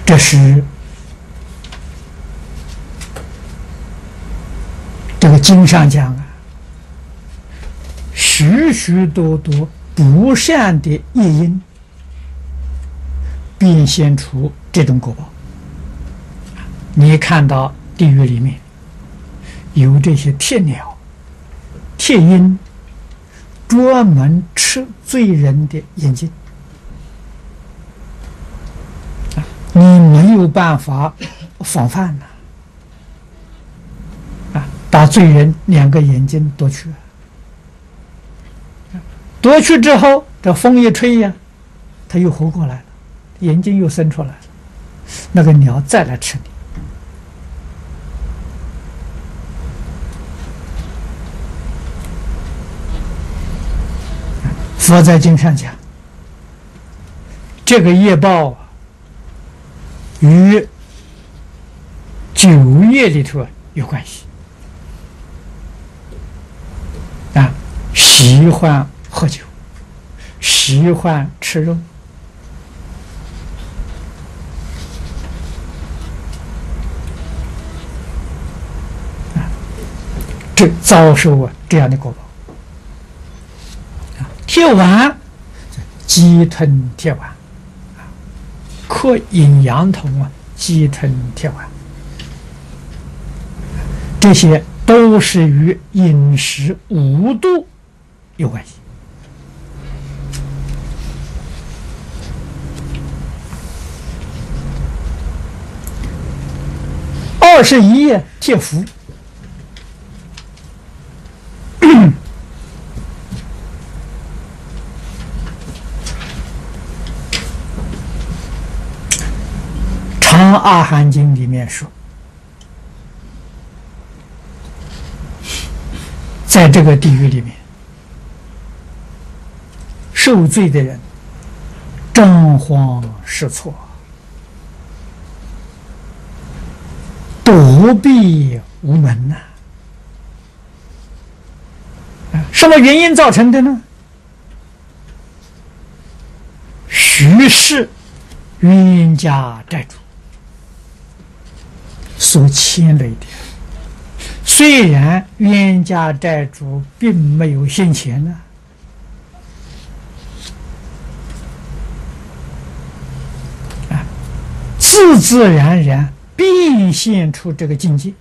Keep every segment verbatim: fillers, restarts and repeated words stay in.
这是这个经上讲啊，许许多多不善的业因，变现出这种果报。你看到地狱里面有这些铁鸟、铁鹰，专门吃罪人的眼睛，你没有办法防范呐、啊！啊，把罪人两个眼睛夺去，夺去之后，这风一吹呀，它又活过来了，眼睛又伸出来了，那个鸟再来吃你。佛在经上讲，这个业报与酒业里头有关系啊，喜欢喝酒，喜欢吃肉，啊，这遭受啊这样的果报。铁丸，鸡吞铁丸，克阴阳同啊，鸡吞铁丸，这些都是与饮食无度有关系。二十一页铁符。《阿含经》里面说，在这个地狱里面，受罪的人张皇失措，躲避无门呐、啊！什么原因造成的呢？许是冤家债主所牵累的，虽然冤家债主并没有现前呢，啊，自自然然变现出这个境界，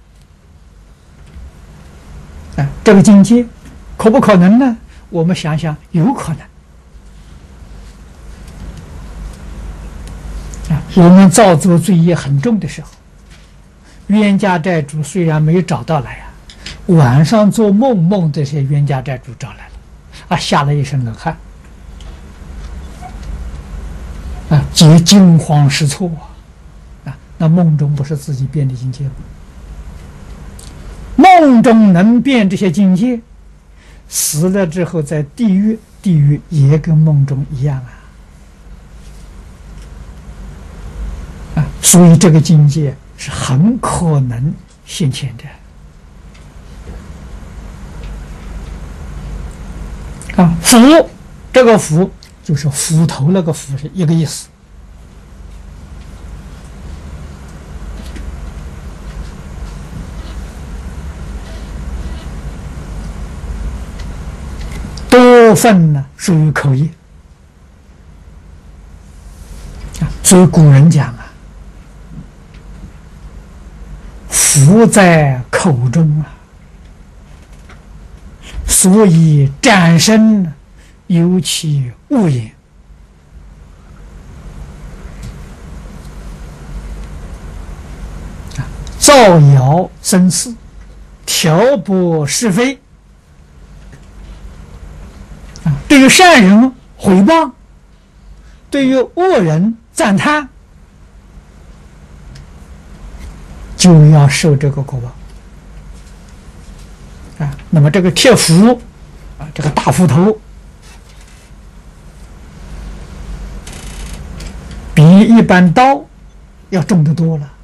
啊，这个境界可不可能呢？我们想想，有可能。啊，我们造作罪业很重的时候，冤家债主虽然没有找到来啊，晚上做梦梦这些冤家债主找来了，啊，吓了一身冷汗，啊，皆惊慌失措啊！啊，那梦中不是自己变的境界吗？梦中能变这些境界，死了之后在地狱，地狱也跟梦中一样啊！啊，所以这个境界是很可能现前的啊。斧，这个斧就是斧头那个斧是一个意思。多分呢属于口业啊，所以古人讲啊，福在口中啊，所以战胜尤其勿言啊，造谣生事，挑拨是非啊，对于善人毁谤，对于恶人赞叹，就要受这个果报啊。那么这个铁斧啊，这个大斧头，比一般刀要重得多了。